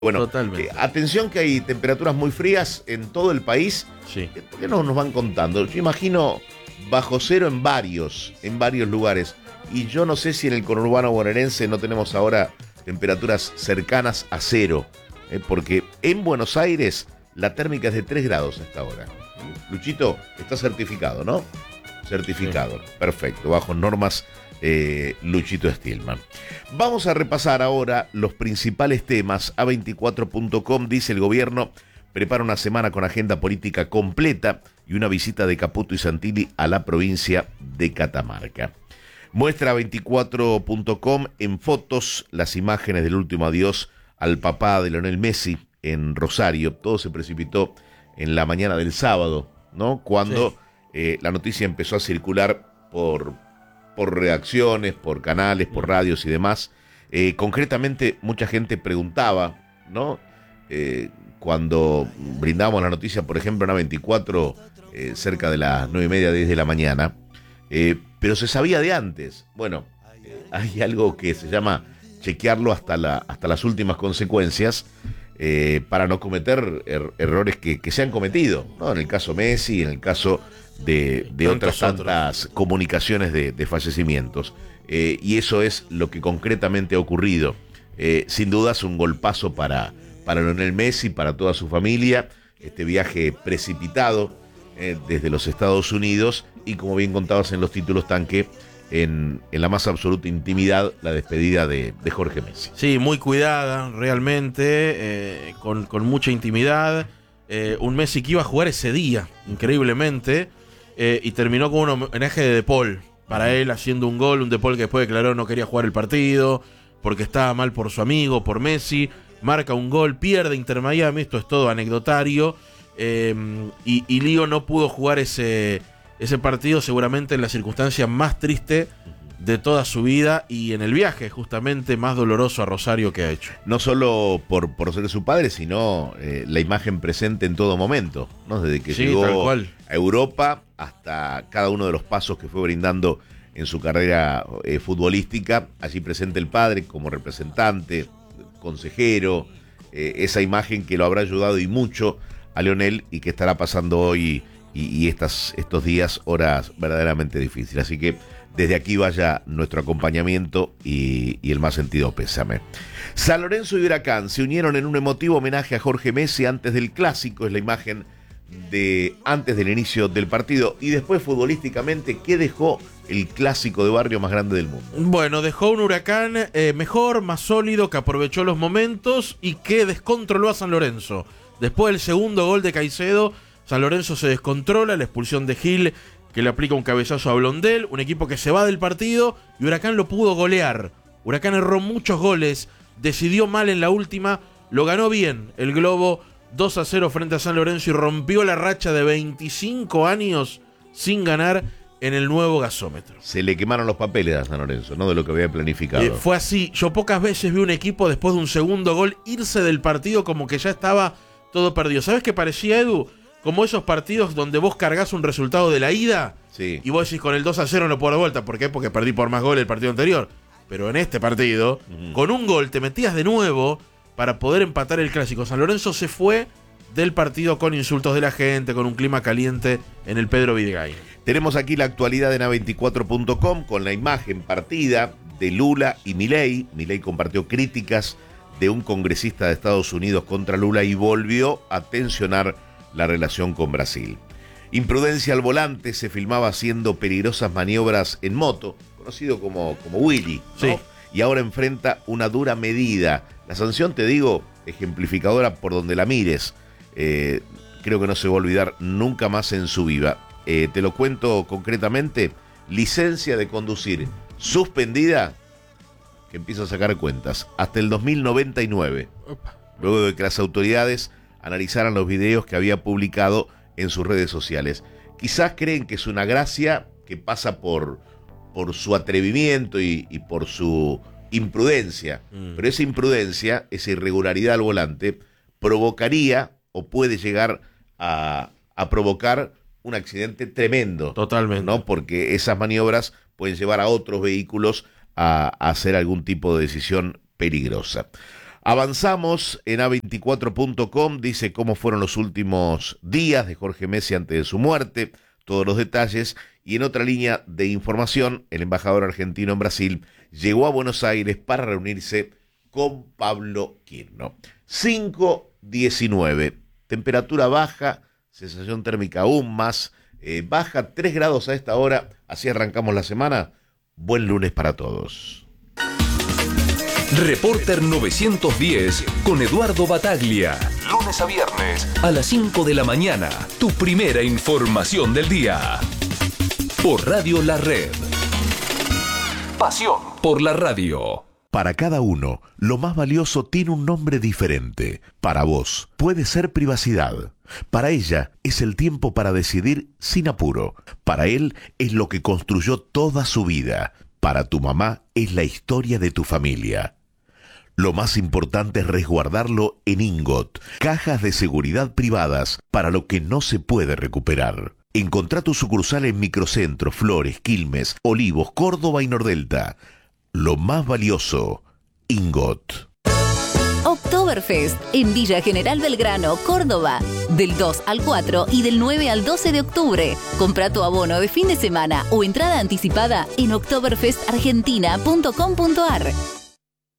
Bueno, Totalmente. atención que hay temperaturas muy frías en todo el país. Sí. ¿Por qué no nos van contando? Yo imagino bajo cero en varios lugares. Y yo no sé si en el conurbano bonaerense no tenemos ahora temperaturas cercanas a cero. Porque en Buenos Aires la térmica es de 3 grados a esta hora. Luchito, está certificado, ¿no? Certificado, sí. Perfecto, bajo normas Luchito Stillman. Vamos a repasar ahora los principales temas. A24.com dice: el gobierno prepara una semana con agenda política completa y una visita de Caputo y Santilli a la provincia de Catamarca. Muestra A24.com en fotos las imágenes del último adiós al papá de Lionel Messi en Rosario. Todo se precipitó en la mañana del sábado, ¿no? Cuando la noticia empezó a circular por reacciones, por canales, por radios y demás. Concretamente, mucha gente preguntaba, ¿no? Cuando brindamos la noticia, por ejemplo, en A24, cerca de las 9:30, 10 de la mañana, pero se sabía de antes. Bueno, hay algo que se llama chequearlo hasta las últimas consecuencias, para no cometer errores que se han cometido, ¿no? En el caso Messi, en el caso de otras tantas comunicaciones de fallecimientos. Y eso es lo que concretamente ha ocurrido. Sin duda es un golpazo para Lionel Messi, para toda su familia, este viaje precipitado desde los Estados Unidos y, como bien contabas en los títulos, Tanque, en la más absoluta intimidad, la despedida de Jorge Messi. Sí, muy cuidada, realmente, con mucha intimidad. Un Messi que iba a jugar ese día, increíblemente, y terminó con un homenaje de De Paul para él, haciendo un gol. Un De Paul que después declaró no quería jugar el partido porque estaba mal por su amigo, por Messi. Marca un gol, pierde Inter Miami, esto es todo anecdotario, y Lío no pudo jugar ese partido, seguramente en la circunstancia más triste de toda su vida y en el viaje justamente más doloroso a Rosario que ha hecho. No solo por ser su padre, sino la imagen presente en todo momento, ¿no? Desde que llegó a Europa hasta cada uno de los pasos que fue brindando en su carrera futbolística. Allí presente el padre como representante, consejero, esa imagen que lo habrá ayudado y mucho a Lionel, y que estará pasando hoy y estos días horas verdaderamente difíciles. Así que desde aquí vaya nuestro acompañamiento y el más sentido pésame. San Lorenzo y Huracán se unieron en un emotivo homenaje a Jorge Messi antes del clásico. Es la imagen de antes del inicio del partido. Y después, futbolísticamente, ¿qué dejó el clásico de barrio más grande del mundo? Bueno, dejó un Huracán mejor, más sólido, que aprovechó los momentos y que descontroló a San Lorenzo. Después del segundo gol de Caicedo, San Lorenzo se descontrola, la expulsión de Gil, que le aplica un cabezazo a Blondel, un equipo que se va del partido, y Huracán lo pudo golear. Huracán erró muchos goles, decidió mal en la última, lo ganó bien el Globo 2-0 frente a San Lorenzo y rompió la racha de 25 años sin ganar en el nuevo gasómetro. Se le quemaron los papeles a San Lorenzo, ¿no? De lo que había planificado. Fue así. Yo pocas veces vi un equipo después de un segundo gol irse del partido como que ya estaba todo perdido. ¿Sabes qué parecía, Edu? Como esos partidos donde vos cargas un resultado de la ida, sí, y vos decís con el 2-0 no puedo dar vuelta. ¿Por qué? Porque perdí por más goles el partido anterior. Pero en este partido, con un gol te metías de nuevo para poder empatar el clásico. San Lorenzo se fue del partido con insultos de la gente, con un clima caliente en el Pedro Videgain. Tenemos aquí la actualidad en A24.com con la imagen partida de Lula y Milei. Milei compartió críticas de un congresista de Estados Unidos contra Lula y volvió a tensionar la relación con Brasil. Imprudencia al volante, se filmaba haciendo peligrosas maniobras en moto, conocido como Willy, ¿no? Sí. Y ahora enfrenta una dura medida. La sanción, te digo, ejemplificadora por donde la mires. Creo que no se va a olvidar nunca más en su vida. Te lo cuento concretamente: licencia de conducir suspendida, que empieza a sacar cuentas, hasta el 2099. Luego de que las autoridades analizaran los videos que había publicado en sus redes sociales. Quizás creen que es una gracia que pasa por su atrevimiento y por su imprudencia. Pero esa imprudencia, esa irregularidad al volante, provocaría o puede llegar a provocar un accidente tremendo. Totalmente. ¿No? Porque esas maniobras pueden llevar a otros vehículos a hacer algún tipo de decisión peligrosa. Avanzamos en a24.com, dice cómo fueron los últimos días de Jorge Messi antes de su muerte, todos los detalles. Y en otra línea de información, el embajador argentino en Brasil llegó a Buenos Aires para reunirse con Pablo Quirno. 5:19, temperatura baja, sensación térmica aún más baja, 3 grados a esta hora. Así arrancamos la semana. Buen lunes para todos. Reporter 910 con Eduardo Bataglia. Lunes a viernes a las 5 de la mañana. Tu primera información del día. Por Radio La Red. Pasión por la radio. Para cada uno, lo más valioso tiene un nombre diferente. Para vos, puede ser privacidad. Para ella, es el tiempo para decidir sin apuro. Para él, es lo que construyó toda su vida. Para tu mamá, es la historia de tu familia. Lo más importante es resguardarlo en Ingot, cajas de seguridad privadas para lo que no se puede recuperar. Encontrá tu sucursal en Microcentro, Flores, Quilmes, Olivos, Córdoba y Nordelta. Lo más valioso, Ingot. Oktoberfest en Villa General Belgrano, Córdoba. Del 2 al 4 y del 9 al 12 de octubre. Compra tu abono de fin de semana o entrada anticipada en oktoberfestargentina.com.ar.